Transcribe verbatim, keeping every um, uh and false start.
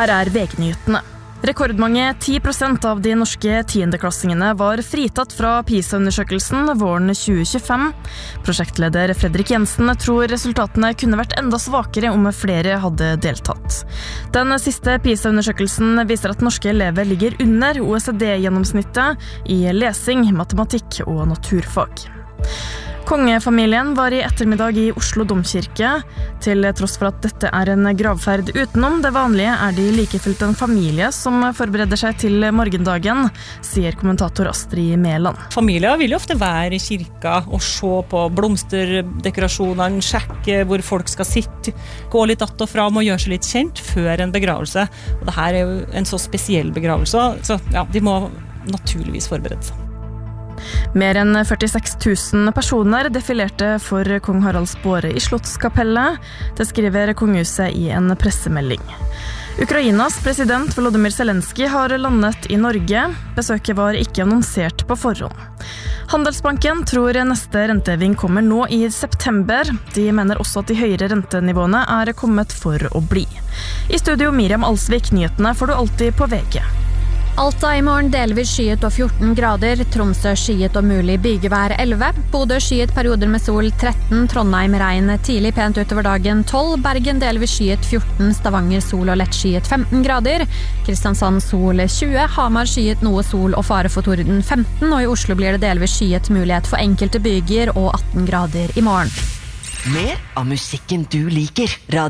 Her er V G-nyhetene. Rekordmange ti prosent av de norske tiendeklassingene var fritatt fra PISA-undersøkelsen våren tjue tjuefem. Prosjektleder Fredrik Jensen tror resultatene kunne vært enda svakere om flere hadde deltatt. Den siste PISA-undersøkelsen viser at norske elever ligger under O E C D-gjennomsnittet i lesing, matematikk og naturfag. Kongefamilien var i ettermiddag i Oslo Domkirke. Til tross for at dette er en gravferd utenom det vanlige, er de likefullt en familie som forbereder seg til morgendagen, sier kommentator Astrid Mæland. Familier vil jo ofte være i kirka og se på blomsterdekorasjonene, sjekke hvor folk skal sitte, gå litt att og fram og gjøre seg litt kjent før en begravelse. Og dette er jo en så spesiell begravelse, så ja, de må naturligvis forberede seg. Mer enn førtiseks tusen personer defilerte for kong Haralds båre i Slottskapellet. Det skriver kongehuset i en pressemelding. Ukrainas president Volodymyr Zelensky har landet i Norge. Besøket var ikke annonsert på forhånd. Handelsbanken tror neste renteheving kommer nå i september. De mener også at de høyere rentenivåene er kommet for å bli. I studio Miriam Alsvik, nyhetene får du alltid på V G. Alta i morgen delvis skyet og fjorten grader, Tromsø skyet og mulig bygevær elleve, Bodø skyet perioder med sol tretten, Trondheim regn tidlig pent utover dagen tolv, Bergen delvis skyet fjorten, Stavanger sol og lett skyet femten grader, Kristiansand sol tjue, Hamar skyet noe sol og fare for torden femten, og i Oslo blir det delvis skyet mulighet for enkelte byger og atten grader i morgen. Mer av musikken du liker. Radio